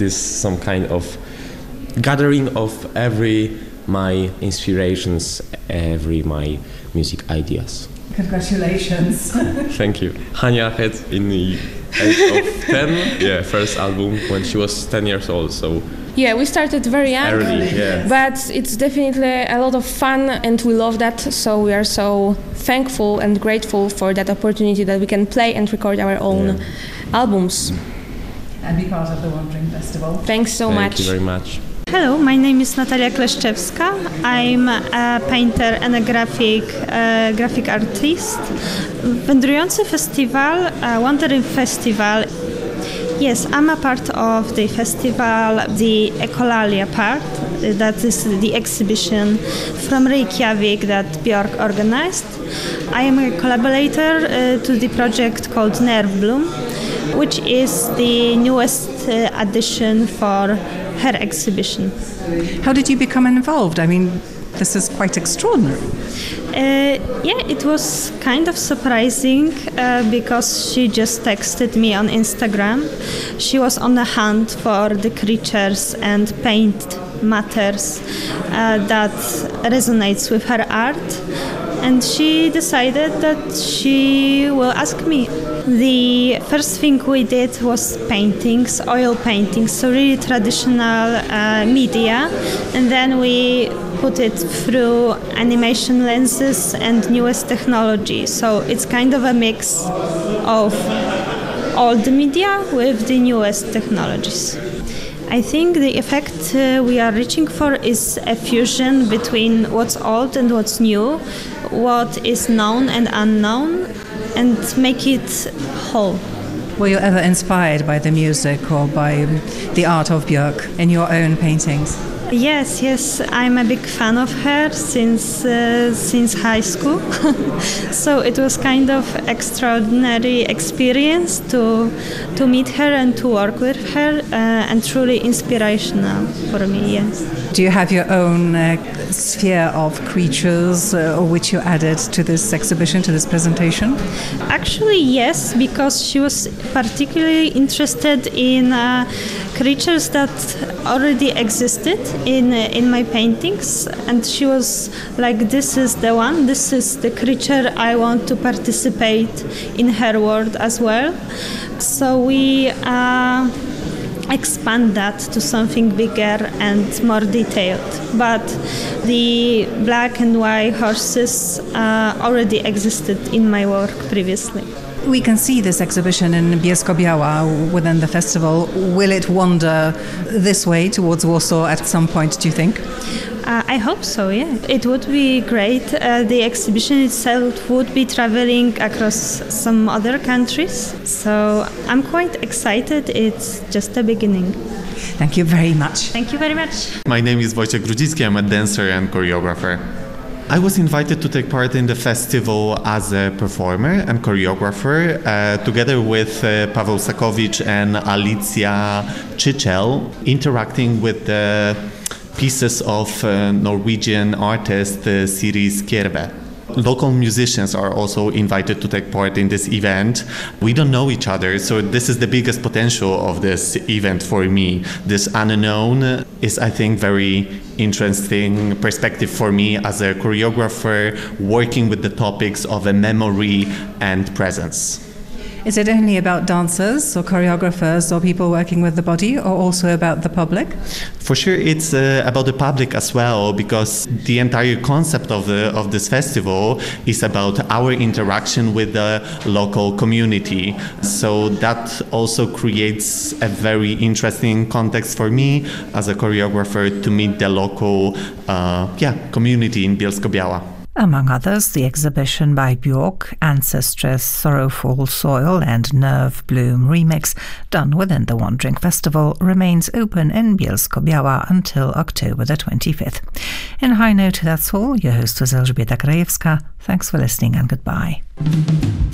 it is some kind of gathering of every my inspirations, every my music ideas. Congratulations. Thank you. Hania had in the age of 10, first album when she was 10 years old, so yeah, we started very young, but it's definitely a lot of fun and we love that, so we are so thankful and grateful for that opportunity that we can play and record our own albums. And be part of the Wandering Festival. Thanks so much. Thank you very much. Hello, my name is Natalia Kleszczewska. I'm a painter and a graphic artist. Wędrujący Festival, Wandering Festival. Yes, I'm a part of the festival, the Ekolalia part, that is the exhibition from Reykjavik that Björk organized. I am a collaborator to the project called Nervbloom, which is the newest addition for her exhibition. How did you become involved? I mean, this is quite extraordinary. It was kind of surprising because she just texted me on Instagram. She was on the hunt for the creatures and paint matters that resonates with her art, and she decided that she will ask me. The first thing we did was paintings, oil paintings, so really traditional media, and then we put it through animation lenses and newest technology. So it's kind of a mix of old media with the newest technologies. I think the effect we are reaching for is a fusion between what's old and what's new, what is known and unknown, and make it whole. Were you ever inspired by the music or by the art of Björk in your own paintings? Yes, I'm a big fan of her since high school. So it was kind of extraordinary experience to meet her and to work with her, and truly inspirational for me, yes. Do you have your own sphere of creatures which you added to this exhibition, to this presentation? Actually, yes, because she was particularly interested in creatures that already existed in my paintings, and she was like, this is the one, this is the creature I want to participate in her world as well. So we expand that to something bigger and more detailed. But the black and white horses already existed in my work previously. We can see this exhibition in Bielsko-Biała within the festival. Will it wander this way towards Warsaw at some point, do you think? I hope so, yeah. It would be great. The exhibition itself would be traveling across some other countries. So I'm quite excited. It's just the beginning. Thank you very much. Thank you very much. My name is Wojciech Grudzicki. I'm a dancer and choreographer. I was invited to take part in the festival as a performer and choreographer, together with Paweł Sakowicz and Alicja Czyczel, interacting with the pieces of Norwegian artist Siri Skjerve. Local musicians are also invited to take part in this event. We don't know each other, so this is the biggest potential of this event for me. This unknown is, I think, very interesting perspective for me as a choreographer, working with the topics of a memory and presence. Is it only about dancers or choreographers or people working with the body, or also about the public? For sure, it's about the public as well, because the entire concept of this festival is about our interaction with the local community. So that also creates a very interesting context for me as a choreographer to meet the local community in Bielsko-Biała. Among others, the exhibition by Björk, Ancestress, Sorrowful Soil and Nervbloom remix, done within the Wandering Festival, remains open in Bielsko-Biała until October the 25th. In High Note, that's all. Your host was Elżbieta Krajewska. Thanks for listening and goodbye.